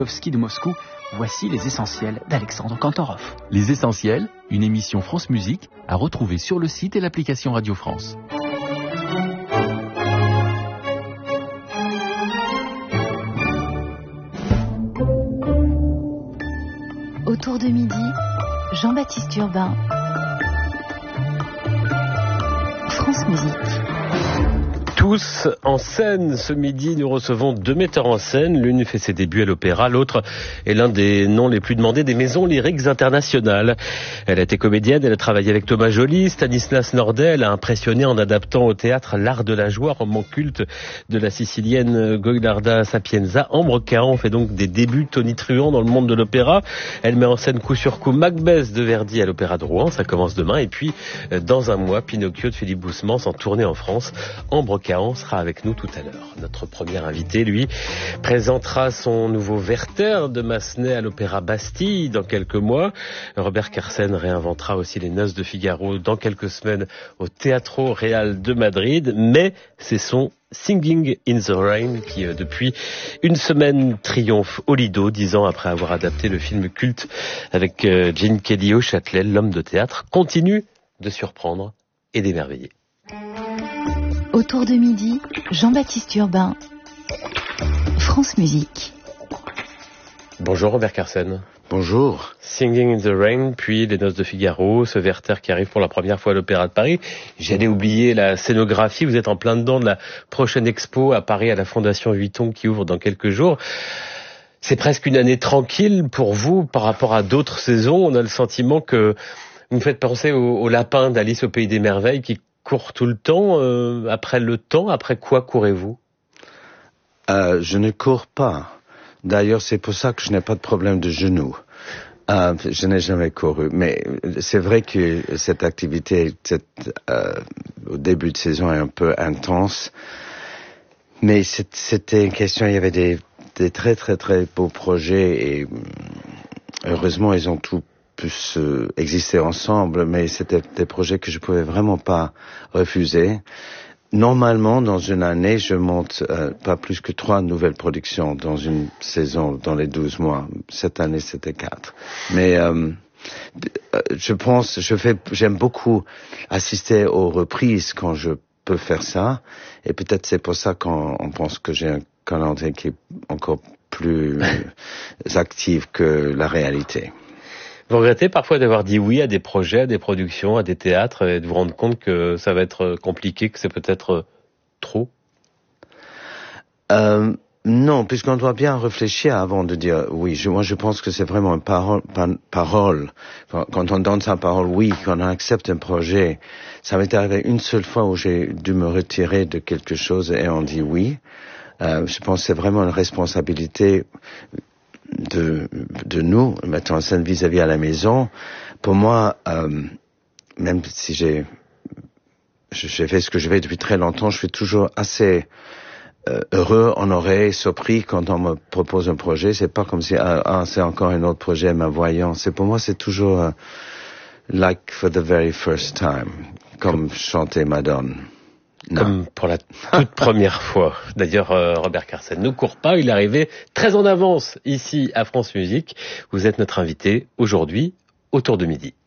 de Moscou, voici les essentiels d'Alexandre Kantorov. Les essentiels, une émission France Musique à retrouver sur le site et l'application Radio France. Autour de midi, Jean-Baptiste Urbain, France Musique. Tous en scène. Ce midi, nous recevons deux metteurs en scène. L'une fait ses débuts à l'opéra, l'autre est l'un des noms les plus demandés des maisons lyriques internationales. Elle a été comédienne, elle a travaillé avec Thomas Joly, Stanislas Nordet. Elle a impressionné en adaptant au théâtre L'Art de la joie, roman culte de la sicilienne Goliarda Sapienza. Ambre Caron fait donc des débuts tonitruants dans le monde de l'opéra. Elle met en scène coup sur coup Macbeth de Verdi à l'Opéra de Rouen. Ça commence demain. Et puis, dans un mois, Pinocchio de Philippe Boussemans en tournée en France. Ambre Caron sera avec nous tout à l'heure. Notre premier invité, lui, présentera son nouveau Werther de Massenet à l'Opéra Bastille dans quelques mois. Robert Carsen réinventera aussi les Noces de Figaro dans quelques semaines au Teatro Real de Madrid. Mais c'est son Singing in the Rain qui, depuis une semaine, triomphe au Lido, 10 ans après avoir adapté le film culte avec Gene Kelly au Châtelet. L'homme de théâtre continue de surprendre et d'émerveiller. Autour de midi, Jean-Baptiste Urbain, France Musique. Bonjour Robert Carsen. Bonjour. Singing in the Rain, puis Les Noces de Figaro, ce Werther qui arrive pour la première fois à l'Opéra de Paris. J'allais oublier la scénographie, vous êtes en plein dedans de la prochaine expo à Paris à la Fondation Vuitton qui ouvre dans quelques jours. C'est presque une année tranquille pour vous par rapport à d'autres saisons. On a le sentiment que vous me faites penser au lapin d'Alice au Pays des Merveilles qui court tout le temps. Après quoi courez-vous? Je ne cours pas. D'ailleurs, c'est pour ça que je n'ai pas de problème de genoux. Je n'ai jamais couru. Mais c'est vrai que cette activité, au début de saison, est un peu intense. Mais c'était une question, il y avait des très très très beaux projets et heureusement, ils ont tout pu exister ensemble, mais c'était des projets que je pouvais vraiment pas refuser. Normalement, dans une année, je monte pas plus que 3 nouvelles productions dans une saison, dans les 12 mois. Cette année, c'était 4. Mais j'aime beaucoup assister aux reprises quand je peux faire ça. Et peut-être c'est pour ça qu'on pense que j'ai un calendrier qui est encore plus actif que la réalité. Vous regrettez parfois d'avoir dit oui à des projets, à des productions, à des théâtres et de vous rendre compte que ça va être compliqué, que c'est peut-être trop? Non, puisqu'on doit bien réfléchir avant de dire oui. Moi, je pense que c'est vraiment une parole. Quand on donne sa parole, oui, quand on accepte un projet. Ça m'est arrivé une seule fois où j'ai dû me retirer de quelque chose et on dit oui. Je pense que c'est vraiment une responsabilité de nous, mettre en scène vis-à-vis à la maison. Pour moi, même si j'ai fait ce que je fais depuis très longtemps, je suis toujours assez heureux, honoré, surpris quand on me propose un projet. C'est pas comme si c'est encore un autre projet, ma voyant. Pour moi, c'est toujours like for the very first time, comme chanter Madone. Non. Comme pour la toute première fois. D'ailleurs, Robert Carsen ne court pas, il est arrivé très en avance ici à France Musique. Vous êtes notre invité aujourd'hui, autour de midi.